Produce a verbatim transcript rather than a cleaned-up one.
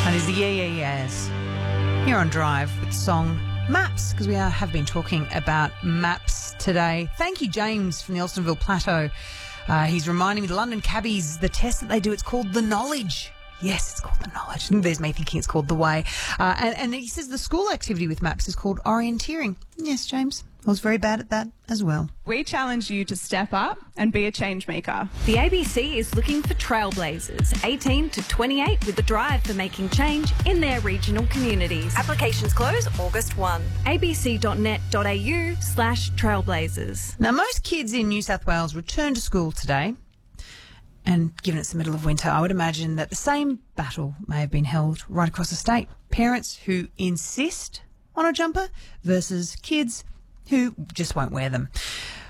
And is the Yeah Yeah Yeahs here on Drive with the song Maps, because we are, have been talking about maps today. Thank you, James from the Alstonville Plateau. Uh, he's reminding me, the London cabbies, the test that they do, it's called the Knowledge. Yes, it's called the Knowledge. There's me thinking it's called the Way. Uh, and, and he says the school activity with maps is called orienteering. Yes, James, I was very bad at that as well. We challenge you to step up and be a change maker. The A B C is looking for trailblazers, eighteen to twenty-eight, with a drive for making change in their regional communities. Applications close August first. abc.net.au slash trailblazers. Now, most kids in New South Wales return to school today. And given it's the middle of winter, I would imagine that the same battle may have been held right across the state. Parents who insist on a jumper versus kids who just won't wear them.